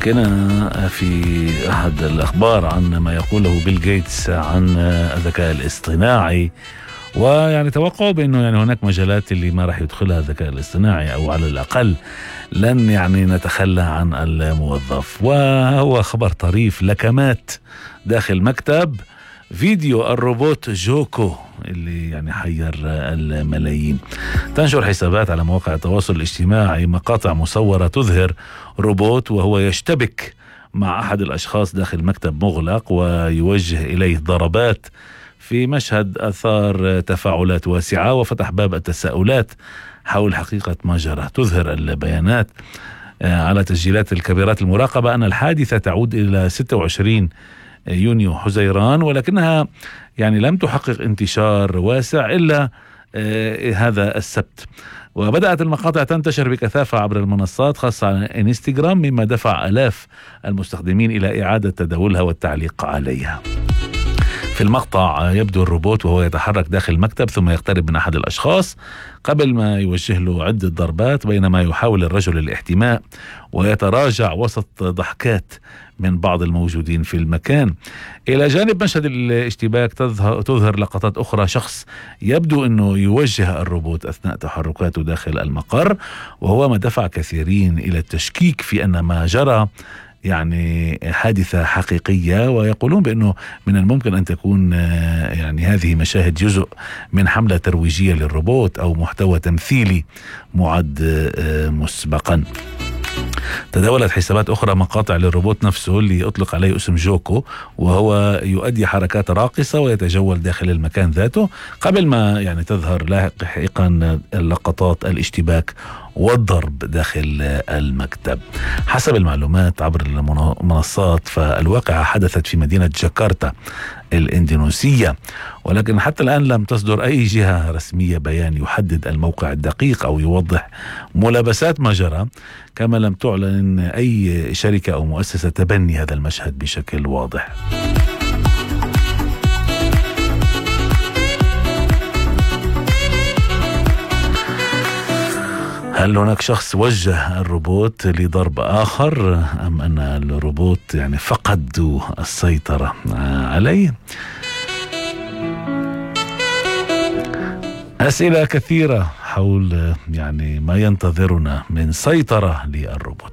حكينا في أحد الأخبار عن ما يقوله بيل غيتس عن الذكاء الاصطناعي، ويعني توقعوا بأنه يعني هناك مجالات اللي ما راح يدخلها الذكاء الاصطناعي، أو على الأقل لن يعني نتخلى عن الموظف. وهو خبر طريف، لكمات داخل مكتب فيديو الروبوت جوكو اللي يعني حير الملايين. تنشر حسابات على مواقع التواصل الاجتماعي مقاطع مصورة تظهر روبوت وهو يشتبك مع أحد الأشخاص داخل مكتب مغلق ويوجه إليه ضربات، في مشهد أثار تفاعلات واسعة وفتح باب التساؤلات حول حقيقة ما جرى. تظهر البيانات على تسجيلات الكاميرات المراقبة أن الحادثة تعود إلى 26 يونيو حزيران، ولكنها يعني لم تحقق انتشار واسع إلا هذا السبت. وبدأت المقاطع تنتشر بكثافة عبر المنصات خاصة على انستغرام، مما دفع آلاف المستخدمين إلى إعادة تداولها والتعليق عليها. في المقطع يبدو الروبوت وهو يتحرك داخل المكتب ثم يقترب من أحد الأشخاص قبل ما يوجه له عدة ضربات، بينما يحاول الرجل الاحتماء ويتراجع وسط ضحكات من بعض الموجودين في المكان. إلى جانب مشهد الاشتباك تظهر لقطات أخرى، شخص يبدو أنه يوجه الروبوت أثناء تحركاته داخل المقر، وهو ما دفع كثيرين إلى التشكيك في أن ما جرى يعني حادثة حقيقية، ويقولون بأنه من الممكن أن تكون يعني هذه مشاهد جزء من حملة ترويجية للروبوت أو محتوى تمثيلي معد مسبقا. تداولت حسابات أخرى مقاطع للروبوت نفسه اللي أطلق عليه اسم جوكو، وهو يؤدي حركات راقصة ويتجول داخل المكان ذاته قبل ما يعني تظهر لاحقا لقطات الاشتباك والضرب داخل المكتب. حسب المعلومات عبر المنصات فالواقعة حدثت في مدينة جاكرتا الإندونيسية، ولكن حتى الآن لم تصدر أي جهة رسمية بيان يحدد الموقع الدقيق أو يوضح ملابسات ما جرى، كما لم تعلن أي شركة أو مؤسسة تبني هذا المشهد بشكل واضح. هل هناك شخص وجه الروبوت لضرب آخر، أم أن الروبوت يعني فقد السيطرة عليه؟ أسئلة كثيرة حول يعني ما ينتظرنا من سيطرة للروبوت.